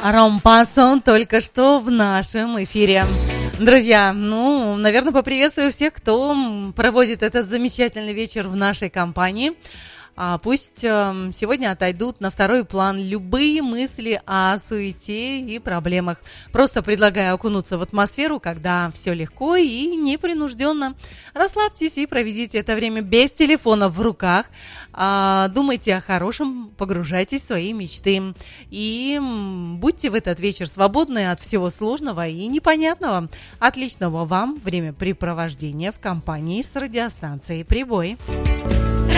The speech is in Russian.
Ромпасон только что в нашем эфире. Друзья, наверное, поприветствую всех, кто проводит этот замечательный вечер в нашей компании. Пусть сегодня отойдут на второй план любые мысли о суете и проблемах. Просто предлагаю окунуться в атмосферу, когда все легко и непринужденно. Расслабьтесь и проведите это время без телефона в руках. Думайте о хорошем, погружайтесь в свои мечты. И будьте в этот вечер свободны от всего сложного и непонятного. Отличного вам времяпрепровождения в компании с радиостанцией «Прибой».